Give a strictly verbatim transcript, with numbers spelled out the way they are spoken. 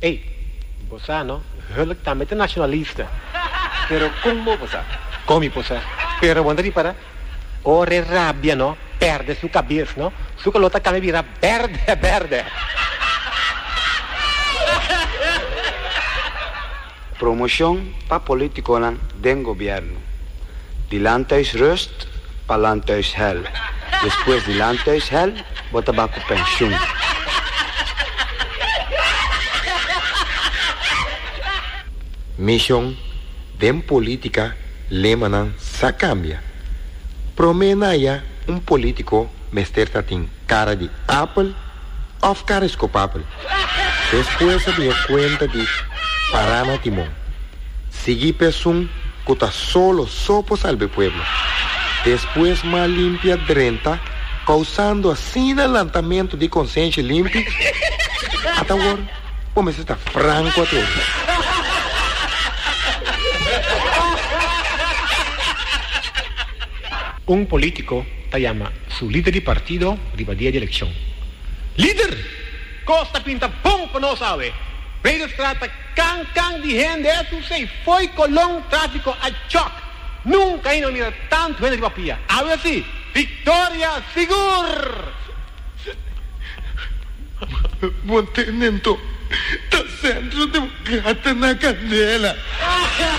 Ei, você não, hulk também é nacionalista. Pero como você? Come você. Pero quando ele para, ore rabbia, no? Perde sua cabeça, no? Sua calota cambia vira verde, verde. Promoción para político del gobierno. Delante es rust, palante es hell. Después delante es hell, bota bajo pensión. Misión de política lemanan sa cambia. Promenaya un político mesterta tin cara de Apple of cara escopapel. Después se dio cuenta de parana timón. Seguí pesum cota solo sopo salve pueblo. Después más limpia drenta, causando así el adelantamiento de conciencia limpia. Hasta ahora, vamos a estar franco a todos. Un político te llama su líder de partido riba día de elección. Líder, costa pinta pompa no sabe. Pero trata can can de gente eso se foi colón tráfico a choc. Nunca hay no mira tanto gente de papilla. A ver si, Victoria Sigur. Buen tenento, está centro de gata na candela.